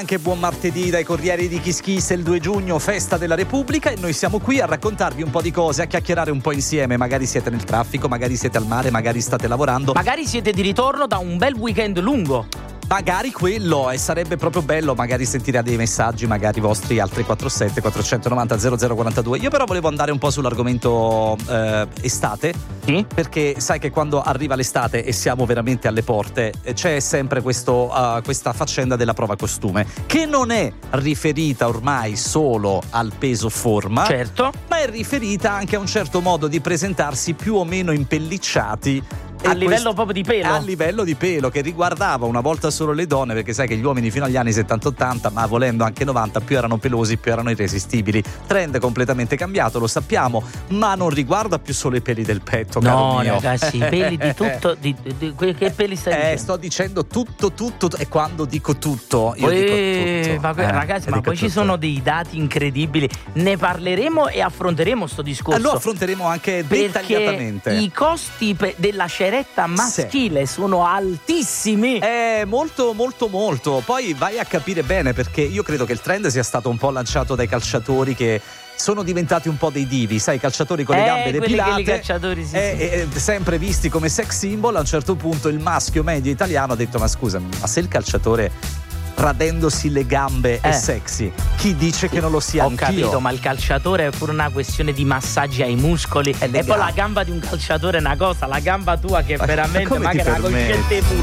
Anche buon martedì dai Corrieri di Kiss Kiss, il 2 giugno, festa della Repubblica, e noi siamo qui a raccontarvi un po' di cose, a chiacchierare un po' insieme. Magari siete nel traffico, magari siete al mare, magari state lavorando, magari siete di ritorno da un bel weekend lungo. Magari quello, e sarebbe proprio bello magari sentire dei messaggi, magari vostri al 347 490 0042. Io però volevo andare un po' sull'argomento estate, Sì? perché sai che quando arriva l'estate e siamo veramente alle porte, c'è sempre questa faccenda della prova costume, che non è riferita ormai solo al peso forma, Certo. ma è riferita anche a un certo modo di presentarsi più o meno impellicciati. A livello proprio di pelo. A livello di pelo, che riguardava una volta solo le donne, perché sai che gli uomini fino agli anni 70-80, ma volendo anche 90, più erano pelosi, più erano irresistibili. Trend completamente cambiato, lo sappiamo, ma non riguarda più solo i peli del petto, caro mio. No, ragazzi, i peli di tutto. Che peli stai dicendo? Sto dicendo tutto, e quando dico tutto, io dico tutto. Ragazzi, ma poi ci sono dei dati incredibili. Ne parleremo e affronteremo sto discorso. Lo affronteremo anche dettagliatamente. I costi della ceretta maschile sono altissimi. Molto. Poi vai a capire bene, perché io credo che il trend sia stato un po' lanciato dai calciatori che sono diventati un po' dei divi, sai, i calciatori con le gambe depilate, calciatori, sì. Sempre visti come sex symbol. A un certo punto il maschio medio italiano ha detto: ma scusa, ma se il calciatore radendosi le gambe è sexy, chi dice che non lo sia? Ho capito, ma il calciatore è pure una questione di massaggi ai muscoli, e poi la gamba di un calciatore è una cosa, la gamba tua che veramente magari la cosciente